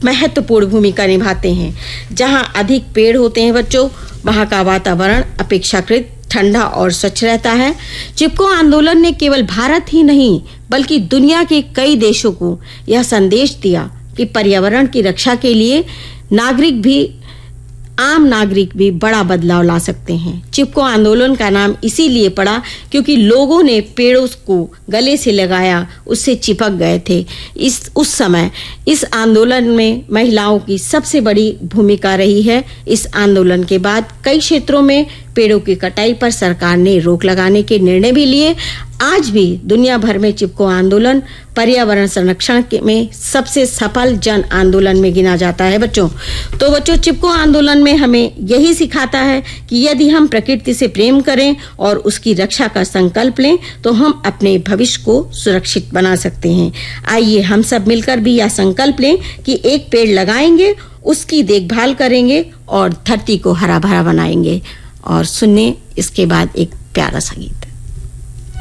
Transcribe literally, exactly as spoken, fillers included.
महत्वपूर्ण भूमिका निभाते हैं। जहां अधिक पेड़ होते हैं बच्चों, वहां का वातावरण अपेक्षाकृत ठंडा और स्वच्छ रहता है। चिपको आंदोलन ने केवल भारत ही नहीं बल्कि दुनिया के कई देशों को यह संदेश दिया कि पर्यावरण की रक्षा के लिए नागरिक भी आम नागरिक भी बड़ा बदलाव ला सकते हैं। चिपको आंदोलन का नाम इसीलिए पड़ा क्योंकि लोगों ने पेड़ों को गले से लगाया, उससे चिपक गए थे। इस उस समय इस आंदोलन में महिलाओं की सबसे बड़ी भूमिका रही है। इस आंदोलन के बाद कई क्षेत्रों में पेड़ों की कटाई पर सरकार ने रोक लगाने के निर्णय भी लिए। आज भी दुनिया भर में चिपको आंदोलन पर्यावरण संरक्षण में सबसे सफल जन आंदोलन में गिना जाता है बच्चों। तो बच्चों, चिपको आंदोलन में हमें यही सिखाता है कि यदि हम प्रकृति से प्रेम करें और उसकी रक्षा का संकल्प लें तो हम अपने भविष्य को सुरक्षित बना सकते हैं। आइए हम सब मिलकर भी यह संकल्प लें कि एक पेड़ लगाएंगे, उसकी देखभाल करेंगे और धरती को हरा भरा बनाएंगे। और सुनने इसके बाद एक प्यारा सा गीत।